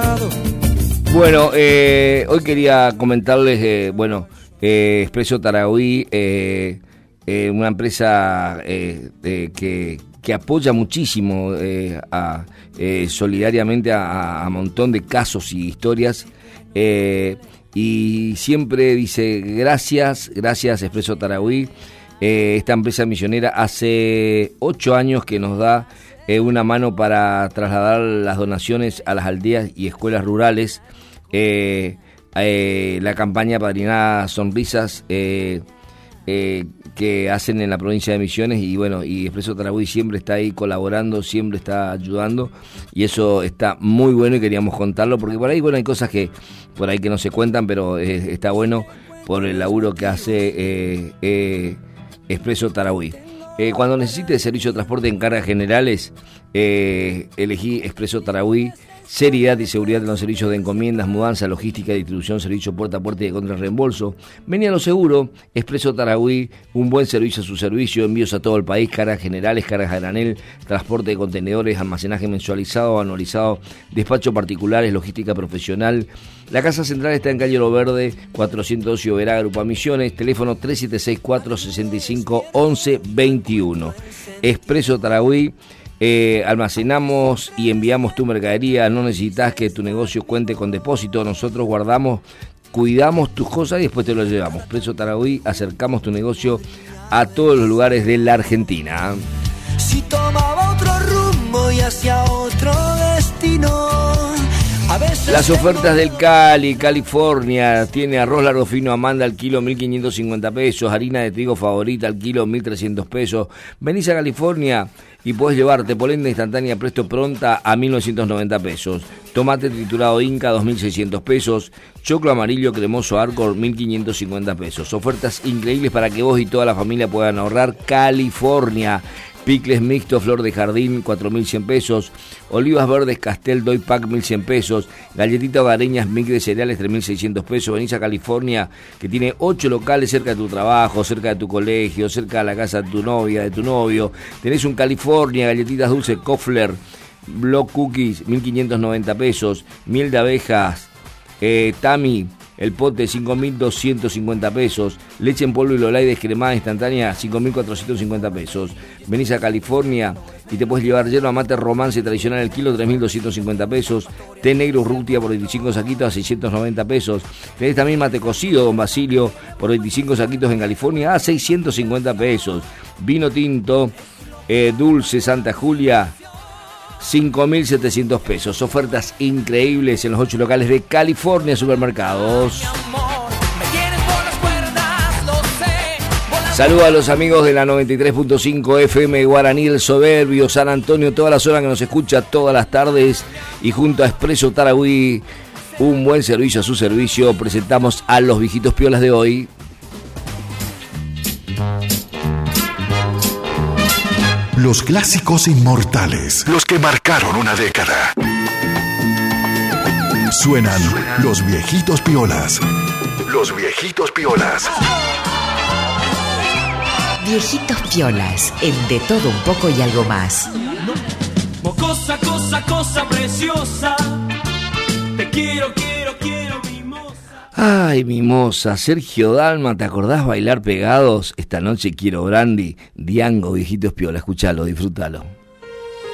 lado. Bueno, hoy quería comentarles, Expreso Tarahui, una empresa que apoya muchísimo solidariamente a un montón de casos y historias, y siempre dice gracias Expreso Tarahui. Esta empresa misionera hace 8 años que nos da una mano para trasladar las donaciones a las aldeas y escuelas rurales. La campaña Padrinada Sonrisas que hacen en la provincia de Misiones, y Expreso Tarahui siempre está ahí colaborando, siempre está ayudando, y eso está muy bueno y queríamos contarlo porque por ahí hay cosas que por ahí que no se cuentan, pero está bueno por el laburo que hace Expreso Tarahui. Cuando necesites servicio de transporte en cargas generales, elegí Expreso Tarahui. Seriedad y seguridad en los servicios de encomiendas, mudanza, logística, distribución, servicio puerta a puerta y de contrarreembolso. Vení a lo seguro, Expreso Tarahui, un buen servicio a su servicio, envíos a todo el país, cargas generales, cargas a granel, transporte de contenedores, almacenaje mensualizado, anualizado, despacho particulares, logística profesional. La casa central está en calle Lo Verde, 412 Oberá, Grupo Misiones, teléfono 3764651121. Expreso Tarahui. Almacenamos y enviamos tu mercadería, no necesitas que tu negocio cuente con depósito, nosotros guardamos, cuidamos tus cosas y después te lo llevamos. Expreso Tarahui, acercamos tu negocio a todos los lugares de la Argentina. Si tomaba otro rumbo y hacia otro destino. Las ofertas del California, tiene arroz largo fino Amanda al kilo 1.550 pesos, harina de trigo Favorita al kilo 1.300 pesos. Venís a California y podés llevarte polenta instantánea Presto Pronta a 1.990 pesos, tomate triturado Inca 2.600 pesos, choclo amarillo cremoso Arcor 1.550 pesos. Ofertas increíbles para que vos y toda la familia puedan ahorrar. California. Picles mixto Flor de Jardín 4.100 pesos, olivas verdes Castel Doy Pack 1.100 pesos, galletitas hogareñas Mic de cereales 3.600 pesos. Venís a California, que tiene 8 locales cerca de tu trabajo, cerca de tu colegio, cerca de la casa de tu novia, de tu novio. Tenés un California, galletitas dulces Kofler, Block Cookies 1.590 pesos, miel de abejas Tami, el pote 5.250 pesos, leche en polvo y Lolay descremada instantánea 5.450 pesos. Venís a California y te puedes llevar yerba mate Romance tradicional el kilo 3.250 pesos, té negro Urrutia por 25 saquitos a 690 pesos. Tenés también mate cocido Don Basilio por 25 saquitos en California a 650 pesos. Vino tinto dulce Santa Julia 5.700 pesos. Ofertas increíbles en los 8 locales de California Supermercados. Saludos a los amigos de la 93.5 FM Guaraní, El Soberbio, San Antonio, toda la zona que nos escucha todas las tardes. Y junto a Expreso Tarahui, un buen servicio a su servicio, presentamos a los viejitos piolas de hoy. Los clásicos inmortales, los que marcaron una década. Suenan los viejitos piolas. Los viejitos piolas. Viejitos piolas, en De Todo Un Poco y Algo Más. Mocosa, cosa preciosa. Te quiero, mimosa. Ay, mimosa, Sergio Dalma, ¿te acordás bailar pegados? Esta noche quiero brandy, Diango, viejitos piola, escuchalo, disfrútalo.